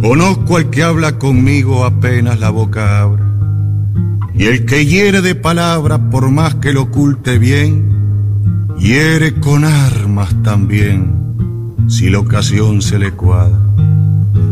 Conozco al que habla conmigo apenas la boca abre, y el que hiere de palabra por más que lo oculte bien, hiere con armas también, si la ocasión se le cuadra.